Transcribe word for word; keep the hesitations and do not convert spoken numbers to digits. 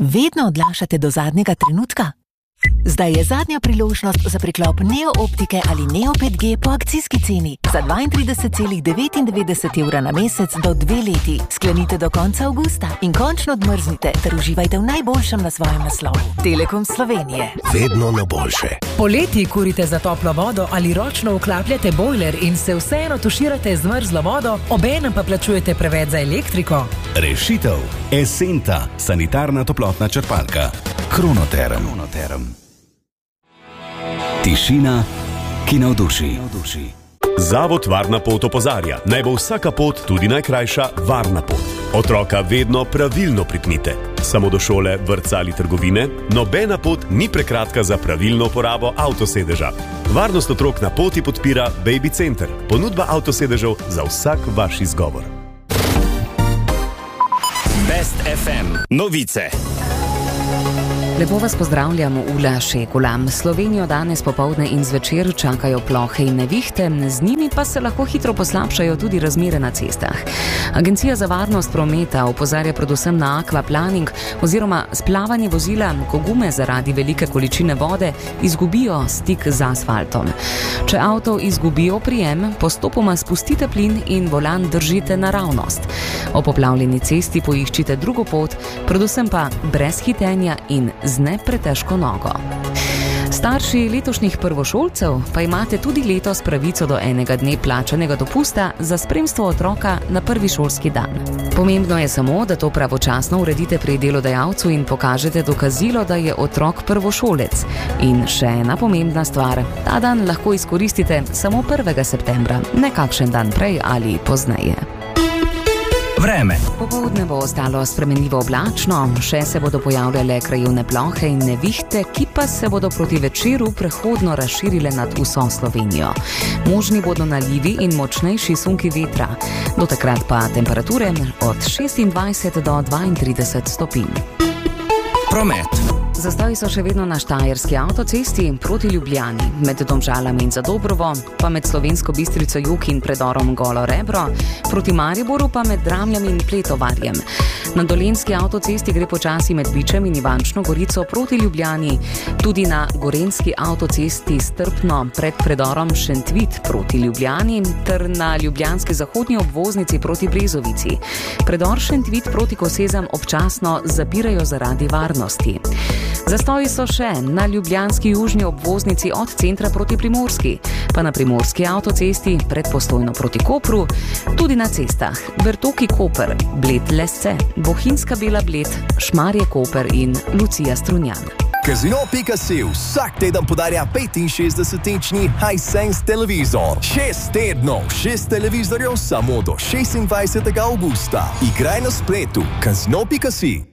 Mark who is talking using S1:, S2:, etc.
S1: Vedno odlašate do zadnjega trenutka? Zdaj je zadnja priložnost za priklop Neo Optike ali Neo pet G po akcijski ceni za dvaintrideset celih devetindevetdeset evra na mesec do dve leti. Sklenite do konca avgusta in končno odmrznite ter uživajte v najboljšem na svojem naslovu. Telekom Slovenije.
S2: Vedno na boljše.
S3: Poleti kurite za toplo vodo ali ročno vklapljate bojler in se vseeno tuširate z mrzlo vodo, obenem pa plačujete preveč za elektriko?
S4: Rešitev. Esenta, sanitarna toplotna črpalka. Kronoterm. Tišina, ki navduši.
S5: Zavod Varna pot opozarja, naj bo vsaka pot, tudi najkrajša, varna pot. Otroka vedno pravilno pripnite. Samo do šole, vrtca ali trgovine, nobena pot ni prekratka za pravilno uporabo avtosedeža. Varnost otrok na poti podpira Baby Center, ponudba avtosedežev za vsak vaš izgovor.
S6: Best ef em novice.
S7: Lepo vas pozdravljam, Ula Šekula. Slovenijo danes popoldne in zvečer čakajo plohe in nevihte, z njimi pa se lahko hitro poslabšajo tudi razmere na cestah. Agencija za varnost prometa opozarja predvsem na akvaplaning oziroma splavanje vozila, ko gume zaradi velike količine vode izgubijo stik z asfaltom. Če avto izgubi oprijem, postopoma spustite plin in volan držite naravnost. O poplavljeni cesti poiščite drugo pot, predvsem pa brez hitenja in z ne pretežko nogo. Starši letošnjih prvošolcev pa imate tudi letos pravico do enega dne plačanega dopusta za spremstvo otroka na prvi šolski dan. Pomembno je samo, da to pravočasno uredite pri delodajalcu in pokažete dokazilo, da je otrok prvošolec. In še ena pomembna stvar, ta dan lahko izkoristite samo prvega septembra, ne kakšen dan prej ali pozneje.
S6: Vreme.
S7: Popoldne bo ostalo spremenljivo oblačno, še se bodo pojavljale krajevne plohe in nevihte, ki pa se bodo proti večeru prehodno razširile nad vso Slovenijo. Možni bodo nalivi in močnejši sunki vetra. Do takrat pa temperature od šestindvajset do dvaintrideset stopinj.
S6: Promet.
S7: Zastoji so še vedno na Štajerski avtocesti proti Ljubljani, med Domžalami in Zadobrovo, pa med Slovensko Bistrico jug in predorom Golo Rebro, proti Mariboru pa med Dramljami in Pletovarjem. Na Dolenjski avtocesti gre počasi med Bičem in Ivančno Gorico proti Ljubljani, tudi na Gorenjski avtocesti strpno pred predorom Šentvit proti Ljubljani ter na ljubljanski zahodnji obvoznici proti Brezovici. Predor Šentvit proti Kosezam občasno zapirajo zaradi varnosti. Zastoji so še na ljubljanski južni obvoznici od centra proti Primorski, pa na primorski avtocesti pred Postojno proti Kopru, tudi na cestah Bertoki Koper, Bled Lesce, Bohinjska Bela Bled, Šmarje Koper in Lucija Strunjan.
S2: Casino pika si vsak teden podarja petinšestdesetinčni Hisense televizor. Šest tednov, šest televizorjev samo do šestindvajsetega avgusta. Igraj na spletu casino pika si.